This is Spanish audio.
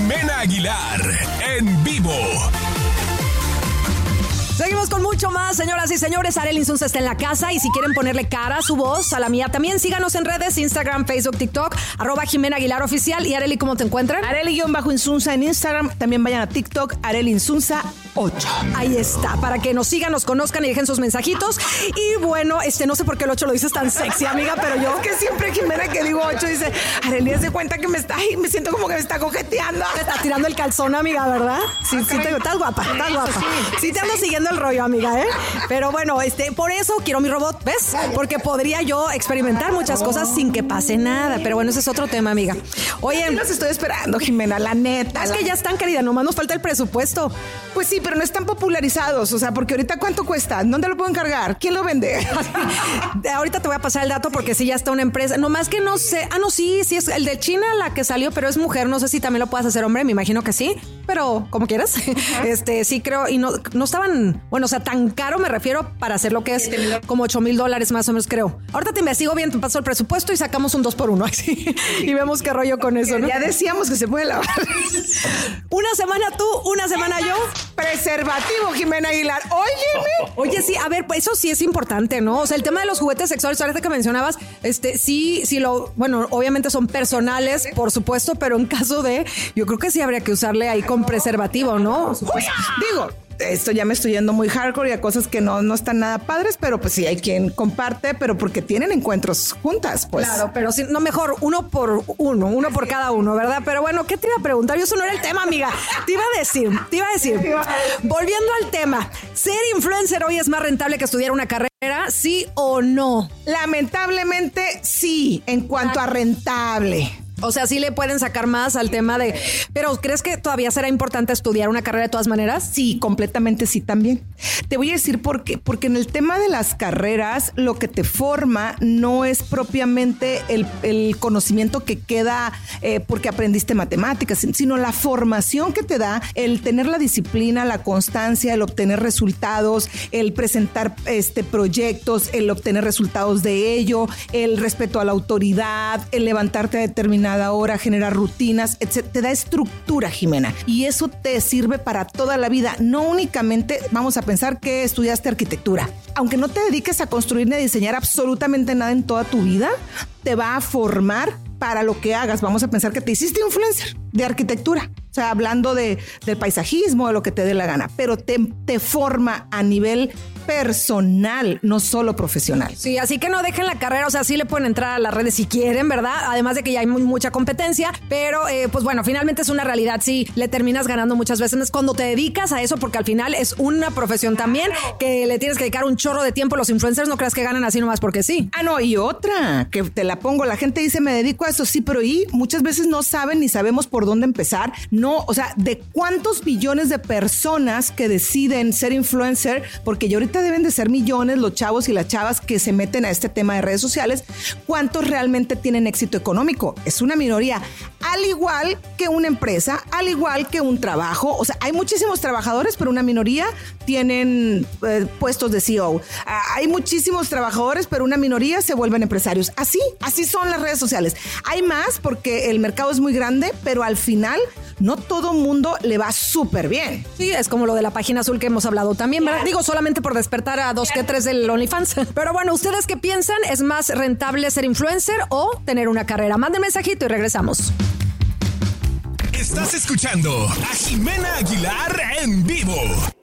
Jimena Aguilar, en vivo. Seguimos con mucho más, señoras y señores. Arely Insunza está en la casa y si quieren ponerle cara a su voz, a la mía también, síganos en redes, Instagram, Facebook, TikTok, @Jimena Aguilar Oficial. Y Arely, ¿cómo te encuentran? Arely-Insunza en Instagram. También vayan a TikTok, Arely Insunza 8. Ahí está, para que nos sigan, nos conozcan y dejen sus mensajitos. Y bueno, no sé por qué el 8 lo dices tan sexy, amiga, pero yo... Es que siempre Jimena que digo 8 dice, Arely, haz de cuenta que me siento como que me está coqueteando. Te está tirando el calzón, amiga, ¿verdad? Sí, estás guapa, estás guapa. Sí te ando siguiendo el rollo, amiga, ¿eh? Pero bueno, por eso quiero mi robot, ¿ves? Porque podría yo experimentar muchas cosas sin que pase nada. Pero bueno, ese es otro tema, amiga. Oye, los estoy esperando, Jimena, la neta. Es que ya están, querida, nomás nos falta el presupuesto. Pues sí, pero no están popularizados, o sea, porque ahorita ¿cuánto cuesta? ¿Dónde lo puedo encargar? ¿Quién lo vende? Ahorita te voy a pasar el dato porque sí ya está una empresa, nomás que no sé, sí es el de China la que salió, pero es mujer, no sé si también lo puedas hacer hombre, me imagino que sí, pero como quieras. Sí creo, y no estaban, bueno, o sea, tan caro me refiero para hacer lo que es como $8,000 más o menos, creo. Ahorita te investigo bien, te paso el presupuesto y sacamos un 2x1 así, y vemos qué rollo con eso, ¿no? Ya decíamos que se puede lavar. Una semana tú, una semana yo. Preservativo, Jimena Aguilar. Óyeme. Oye, sí, a ver, pues eso sí es importante, ¿no? O sea, el tema de los juguetes sexuales, ahorita que mencionabas, sí, bueno, obviamente son personales, por supuesto, pero en caso de, yo creo que sí habría que usarle ahí con preservativo, ¿no? Digo, esto ya me estoy yendo muy hardcore y a cosas que no están nada padres, pero pues sí hay quien comparte, pero porque tienen encuentros juntas, pues. Claro, pero sí, no, mejor uno por cada uno, ¿verdad? Pero bueno, ¿qué te iba a preguntar? Eso no era el tema, amiga. Te iba a decir, volviendo al tema, ¿ser influencer hoy es más rentable que estudiar una carrera? ¿Sí o no? Lamentablemente sí, en cuanto a rentable. O sea, sí le pueden sacar más al tema de... Pero ¿crees que todavía será importante estudiar una carrera de todas maneras? Sí, completamente sí también. Te voy a decir por qué. Porque en el tema de las carreras, lo que te forma no es propiamente el conocimiento que queda porque aprendiste matemáticas, sino la formación que te da el tener la disciplina, la constancia, el obtener resultados, el presentar proyectos, el obtener resultados de ello, el respeto a la autoridad, el levantarte a determinada hora, generar rutinas, etc. Te da estructura, Jimena, y eso te sirve para toda la vida. No únicamente vamos a pensar que estudiaste arquitectura. Aunque no te dediques a construir ni a diseñar absolutamente nada en toda tu vida, te va a formar para lo que hagas. Vamos a pensar que te hiciste influencer de arquitectura, o sea, hablando del paisajismo, de lo que te dé la gana, pero te forma a nivel personal, no solo profesional. Sí, así que no dejen la carrera, o sea, sí le pueden entrar a las redes si quieren, ¿verdad? Además de que ya hay mucha competencia, pero pues bueno, finalmente es una realidad, sí, le terminas ganando muchas veces cuando te dedicas a eso, porque al final es una profesión también que le tienes que dedicar un chorro de tiempo. Los influencers no creas que ganan así nomás porque sí. No, y otra, que te la pongo, la gente dice, me dedico a eso, sí, pero y muchas veces no saben ni sabemos por dónde empezar. No, o sea, de cuántos millones de personas que deciden ser influencer, porque ya ahorita deben de ser millones los chavos y las chavas que se meten a este tema de redes sociales, ¿cuántos realmente tienen éxito económico? Es una minoría, al igual que una empresa, al igual que un trabajo. O sea, hay muchísimos trabajadores, pero una minoría tienen puestos de CEO. Hay muchísimos trabajadores, pero una minoría se vuelven empresarios. Así son las redes sociales. Hay más porque el mercado es muy grande, pero al final no todo mundo le va súper bien. Sí, es como lo de la página azul que hemos hablado también, ¿verdad? Digo, solamente por despertar a 2 que 3 del OnlyFans. Pero bueno, ¿ustedes qué piensan? ¿Es más rentable ser influencer o tener una carrera? Manden mensajito y regresamos. Estás escuchando a Jimena Aguilar en vivo.